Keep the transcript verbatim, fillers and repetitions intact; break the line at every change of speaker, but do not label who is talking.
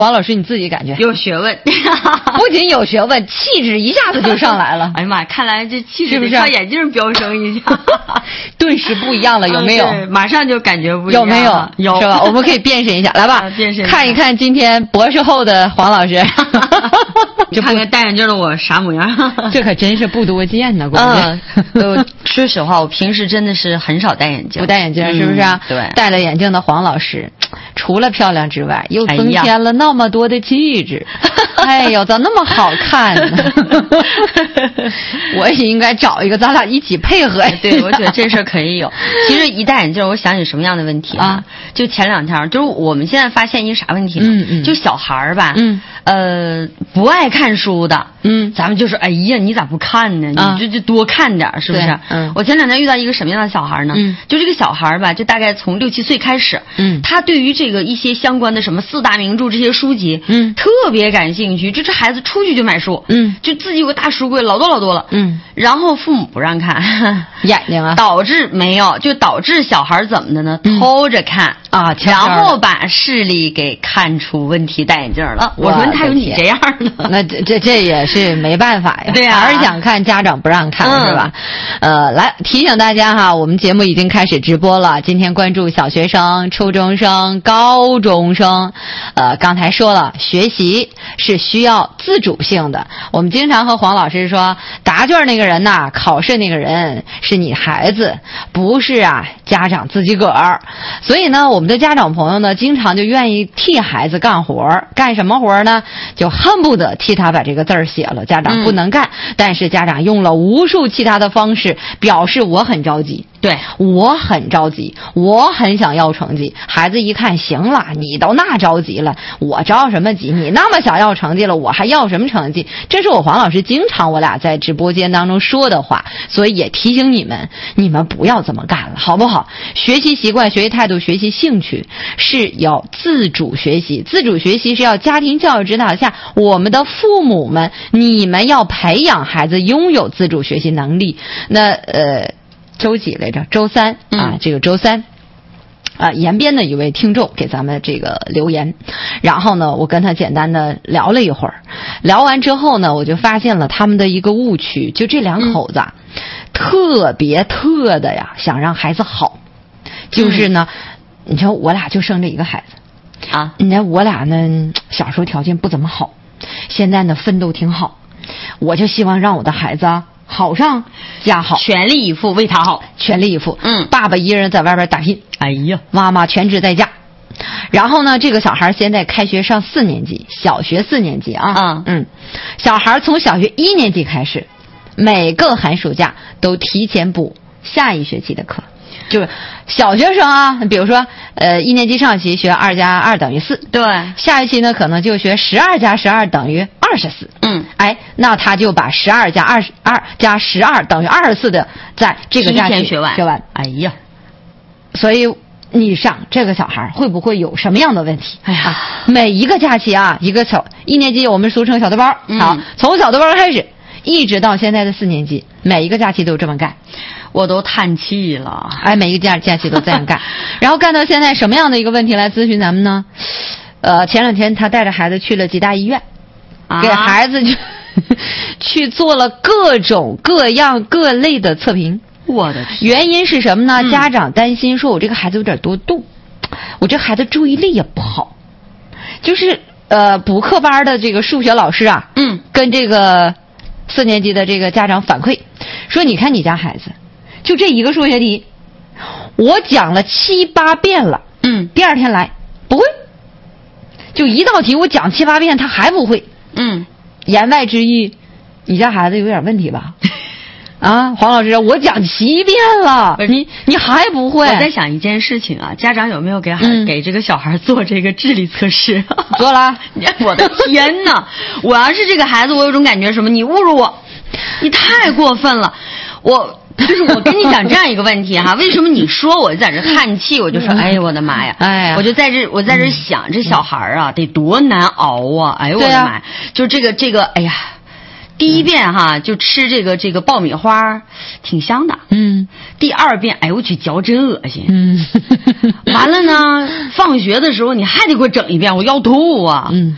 王老师你自己感觉
有学问，
不仅有学问，气质一下子就上来了。
哎呀妈，看来这气质
是不是
靠眼镜飙升一下，
顿时不一样了，有没有？
嗯、马上就感觉不一样，
有没有？
有
是吧？我们可以变身一下，来吧，
啊、变身一下
看一看今天博士后的黄老师，
就看看戴眼镜的我啥模样。
这可真是不多见呢，关键。
嗯，说实话，我平时真的是很少戴眼镜，
不戴眼镜是不是、啊
嗯？对，
戴了眼镜的黄老师，除了漂亮之外，又增添了那么多的气质。哎呦，咋那么好看呢？我也应该找一个，咱俩一起配合。
对，我觉得这事儿可以有。其实一戴眼镜，我想起什么样的问题啊？啊就前两天，就是我们现在发现一个啥问题呢？
嗯嗯，
就小孩儿吧，
嗯，
呃，不爱看书的，
嗯，
咱们就说，哎呀，你咋不看呢？
啊、
你就就多看点，是不是？
嗯，
我前两天遇到一个什么样的小孩呢？
嗯，
就这个小孩吧，就大概从六七岁开始，
嗯，
他对于这个一些相关的什么四大名著这些书籍，
嗯，
特别感兴趣。就这孩子出去就买书，
嗯，
就自己有个大书柜，老多老多了，
嗯，
然后父母不让看，
眼睛啊，
导致没有，就导致小孩怎么的呢？
嗯、
偷着看
啊，
然后把视力给看出问题，戴眼镜了。我说他有你这样的，
那这这这也是没办法呀。
对呀、啊，
孩儿想看，家长不让看、
嗯、
是吧？呃，来提醒大家哈，我们节目已经开始直播了。今天关注小学生、初中生、高中生。呃，刚才说了，学习是需要自主性的。我们经常和黄老师说，答卷那个人呐，考试那个人是你孩子，不是啊家长自己个儿。所以呢，我们的家长朋友呢，经常就愿意替孩子干活，干什么活呢？就恨不得替他把这个字儿写了。家长不能干、嗯，但是家长用了无数其他的方式表示我很着急。
对，
我很着急，我很想要成绩。孩子一看，行了，你都那着急了，我着什么急？你那么想要成绩了，我还要什么成绩？这是我黄老师经常我俩在直播间当中说的话，所以也提醒你们，你们不要这么干了，好不好？学习习惯、学习态度、学习兴趣是要自主学习，自主学习是要家庭教育指导下，我们的父母们，你们要培养孩子拥有自主学习能力。那呃。周几来着？周三啊，这个周三啊，延边的一位听众给咱们这个留言，然后呢，我跟他简单的聊了一会儿，聊完之后呢，我就发现了他们的一个误区，就这两口子、啊嗯、特别特的呀，想让孩子好，就是呢，嗯、你说我俩就生这一个孩子
啊，
你看我俩呢小时候条件不怎么好，现在呢分都挺好，我就希望让我的孩子啊。好上加好，
全力以赴为他好，
全力以赴。
嗯，
爸爸一个人在外边打拼，
哎呀，
妈妈全职在家。然后呢，这个小孩现在开学上四年级，小学四年级啊。
嗯
嗯，小孩从小学一年级开始，每个寒暑假都提前补下一学期的课。就是小学生啊，比如说呃一年级上期学二加二等于四，
对，
下一期呢可能就学十二加十二等于二十四，
嗯，
哎，那他就把十二加二十二加十二等于二十四的在这个假期
学完，
学完，
哎呀，
所以你想这个小孩会不会有什么样的问题？
哎呀，
每一个假期啊，一个小一年级我们俗称小豆包，
嗯、
好，从小豆包开始，一直到现在的四年级，每一个假期都这么干。
我都叹气了，
哎，每一个假假期都这样干，然后干到现在，什么样的一个问题来咨询咱们呢？呃，前两天他带着孩子去了吉大医院，
啊、
给孩子去去做了各种各样各类的测评。
我的天！
原因是什么呢？
嗯、
家长担心说，我这个孩子有点多动，我这孩子注意力也不好，就是呃，补课班的这个数学老师啊，
嗯，
跟这个四年级的这个家长反馈说，你看你家孩子。就这一个数学题，我讲了七八遍了，
嗯，
第二天来不会，就一道题我讲七八遍他还不会，
嗯，
言外之意，你家孩子有点问题吧？啊，黄老师，我讲七遍了，你你还不会？
我在想一件事情啊，家长有没有给孩、嗯、给这个小孩做这个智力测试？
做了，
我的天哪！我要是这个孩子，我有种感觉，什么？你侮辱我，你太过分了，我。就是我跟你讲这样一个问题哈，为什么你说我在这叹气，我就说哎呀我的妈呀，
哎呀，
我就在这我在这想、嗯、这小孩啊得多难熬啊，哎呦我的妈呀，就这个这个哎呀，第一遍哈就吃这个这个爆米花挺香的，
嗯，
第二遍哎呦我去嚼真恶心，
嗯，
完了呢，放学的时候你还得给我整一遍，我要吐啊，
嗯，